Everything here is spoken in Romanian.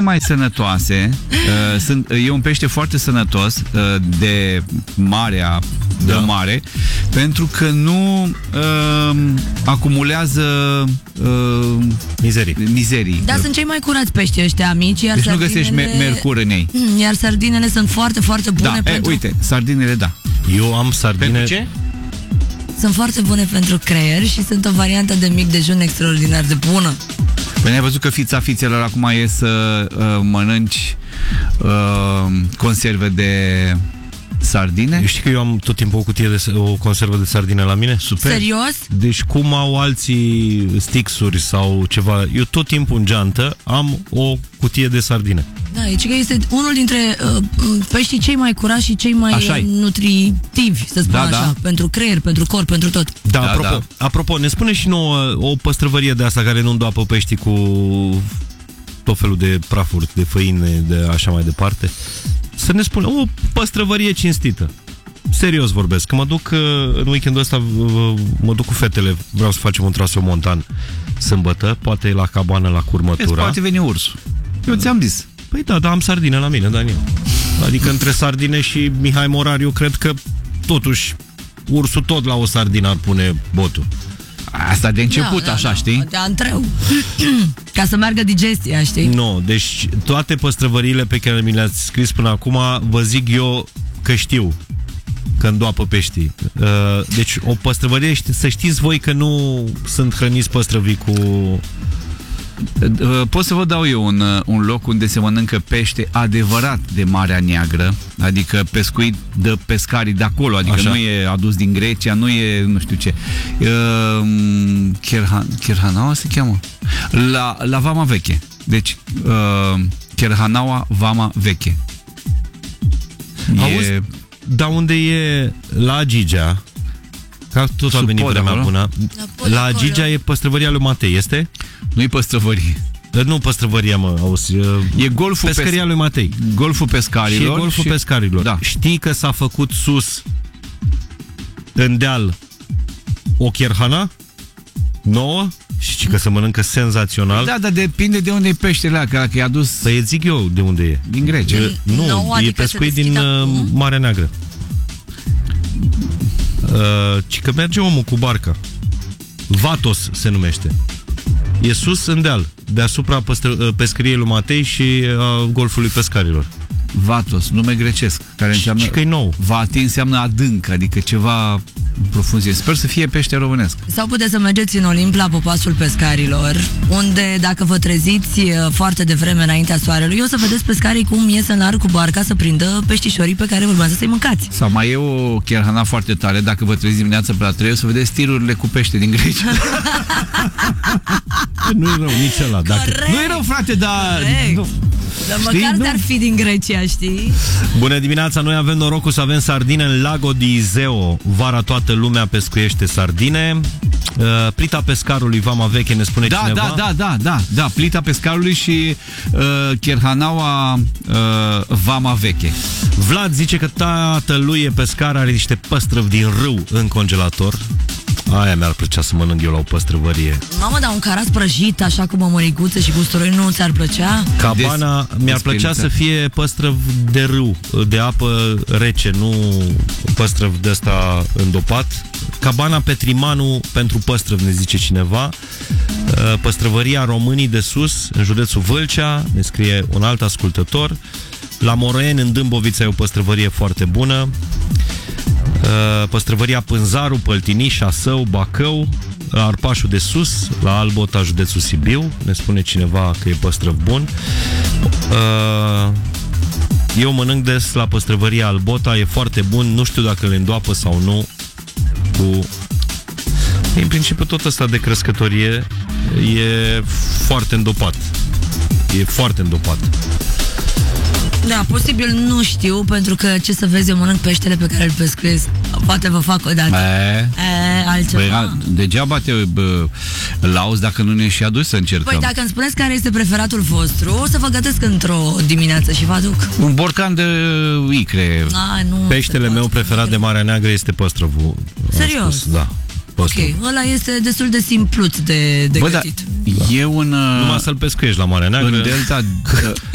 mai sănătoase. E un pește foarte sănătos de marea de mare, pentru că nu acumulează mizerii. Dar sunt cei mai curați pești ăștia mici, iar deci nu găsești mercur în ei. Iar sardinele sunt foarte, foarte bune pentru... uite, sardinele, da. Eu am sardine... Pentru ce? Sunt foarte bune pentru creier și sunt o variantă de mic dejun extraordinar de bună. Păi ai văzut că fița fițelor acum e să mănânci conserve de sardine? Știi că eu am tot timpul o conservă de sardine la mine? Super. Serios? Deci cum au alții stixuri sau ceva, eu tot timpul în geantă am o cutie de sardine. Da, deci că este unul dintre peștii cei mai curați și cei mai nutritivi, să spun așa, pentru creier, pentru corp, pentru tot. Da, apropo, ne spune și nouă o păstrăvărie de asta care nu îndoapă peștii cu tot felul de prafuri, de făine, de așa mai departe. Să ne spună o păstrăvărie cinstită. Serios vorbesc, că mă duc în weekendul ăsta, mă duc cu fetele, vreau să facem un traseu montan sâmbătă, poate la cabană, la curmătura. Poate veni ursul. Eu ți-am zis. Păi da, am sardine la mine, Daniel. Adică între sardine și Mihai Morar, eu cred că totuși ursul tot la o sardină ar pune botul. Asta de început, așa, știi? De antreu. Ca să meargă digestia, știi? Nu, deci toate păstrăvăriile pe care mi le-ați scris până acum, vă zic eu că știu că îndoapă peștii. Deci o păstrăvărie, să știți voi că nu sunt hrăniți păstrăvii cu... Pot să vă dau eu un loc unde se mănâncă pește adevărat de Marea Neagră, adică pescuit de pescarii de acolo, adică așa. Nu e adus din Grecia, nu e nu știu ce. Cherhanaua se cheamă? La Vama Veche. Deci Cherhanaua Vama Veche. Auzi, dar unde e la Gigea, că tot a venit vremea bună, la Gigea e păstrăvăria lui Matei, este? Nu-i păstrăvărie. Nu păstrăvăria, mă, auzi. E golful pescăria lui Matei. Golful pescarilor. Și e golful pescarilor. Da. Știi că s-a făcut sus în deal o cherhana nouă și că se mănâncă senzațional. Da, dar depinde de unde e peștele ăla, că e adus... Păi zic eu de unde e. Din Grecia. Nu, e pescuit din Marea Neagră. Ci că merge omul cu barca. Vatos se numește. E sus în deal, deasupra pescăriei lui Matei și golfului pescarilor. Vatos, nume grecesc, care înseamnă... Și că e nou. Vati înseamnă adânc, adică ceva în profunzime. Sper să fie pește românesc. Sau puteți să mergeți în Olimp la popasul pescarilor, unde dacă vă treziți foarte devreme înaintea soarelui, o să vedeți pescarii cum ies în larg cu barca să prindă peștișorii pe care urmează să-i mâncați. Sau mai e o cherhana foarte tare, dacă vă treziți dimineața pe la 3, o să vedeți tirurile cu pește din Grecia. Nu e rău nici ăla. Nu e rău, frate, dar... Dar măcar ar fi din Grecia, știi? Bună dimineața, noi avem norocul să avem sardine în Lago di Iseo. Vara toată lumea pescuiește sardine. Plita pescarului Vama Veche, ne spune cineva? Da, plita pescarului și Cherhanaua Vama Veche. Vlad zice că tatălui e pescar, are niște păstrăvi din râu în congelator. Aia mi-ar plăcea să mănânc eu la o păstrăvărie. Mamă, dar un caras prăjit, așa cu mămăriguță și cu usturoi, nu ți-ar plăcea? Cabana mi-ar plăcea să fie păstrăv de râu, de apă rece, nu păstrăv de ăsta îndopat. Cabana Petrimanu pentru păstrăv, ne zice cineva. Păstrăvăria Românii de Sus, în județul Vâlcea, ne scrie un alt ascultător. La Moroieni, în Dâmbovița, e o păstrăvărie foarte bună. Păstrăvăria Pânzaru, Păltini, Șasău, Bacău, Arpașul de Sus, la Albota, județul Sibiu, ne spune cineva că e păstrăv bun. Eu mănânc des la păstrăvăria Albota, e foarte bun, nu știu dacă le îndoapă sau nu cu... În principiu tot ăsta de crescătorie e foarte îndopat. E foarte îndopat. Da, posibil nu știu, pentru că ce să vezi, eu mănânc peștele pe care îl pescuiesc. Poate vă fac o dată. Altceva. Păi, degeaba te lauzi dacă nu ne și aduci să încercăm. Păi dacă îmi spuneți care este preferatul vostru, o să vă gătesc într-o dimineață și vă aduc. Un borcan de icre. Peștele meu preferat de Marea Neagră este păstrăvul. Serios? Da. Ok, ăla este destul de simplut de gătit. E un... Numai să-l pescuiești la Marea Neagră. În delta...